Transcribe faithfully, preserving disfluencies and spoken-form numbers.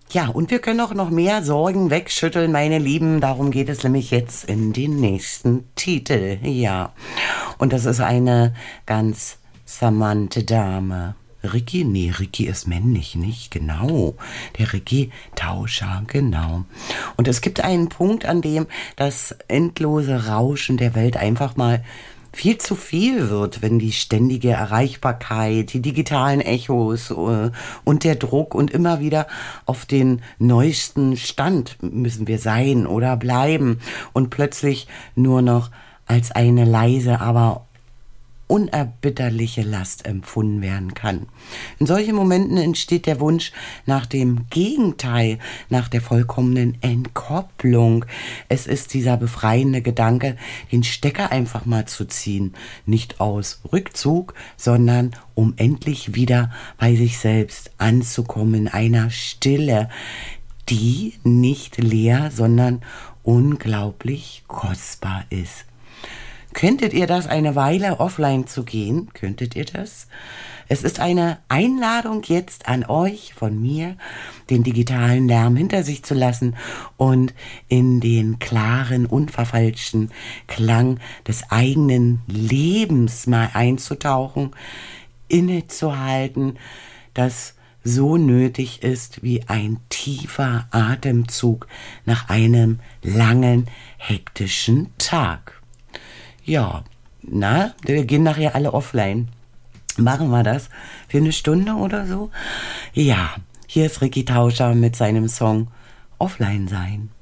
Ja, und wir können auch noch mehr Sorgen wegschütteln, meine Lieben. Darum geht es nämlich jetzt in den nächsten Titel. Ja, und das ist eine ganz charmante Dame. Ricky? Nee, Ricky ist männlich, nicht? Genau. Der Ricky-Tauscher, genau. Und es gibt einen Punkt, an dem das endlose Rauschen der Welt einfach mal viel zu viel wird, wenn die ständige Erreichbarkeit, die digitalen Echos äh, und der Druck und immer wieder auf den neuesten Stand müssen wir sein oder bleiben und plötzlich nur noch als eine leise, aber unerbitterliche Last empfunden werden kann. In solchen Momenten entsteht der Wunsch nach dem Gegenteil, nach der vollkommenen Entkopplung. Es ist dieser befreiende Gedanke, den Stecker einfach mal zu ziehen. Nicht aus Rückzug, sondern um endlich wieder bei sich selbst anzukommen in einer Stille, die nicht leer, sondern unglaublich kostbar ist. Könntet ihr das, eine Weile offline zu gehen? Könntet ihr das? Es ist eine Einladung jetzt an euch von mir, den digitalen Lärm hinter sich zu lassen und in den klaren, unverfälschten Klang des eigenen Lebens mal einzutauchen, innezuhalten, das so nötig ist wie ein tiefer Atemzug nach einem langen, hektischen Tag. Ja, na, wir gehen nachher alle offline. Machen wir das für eine Stunde oder so? Ja, hier ist Ricky Tauscher mit seinem Song Offline sein.